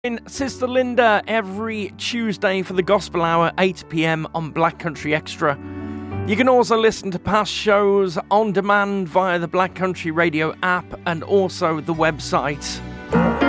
Sister Linda every Tuesday for the Gospel Hour, 8 p.m. on Black Country Extra. You can also listen to past shows on demand via the Black Country Radio app and also the website.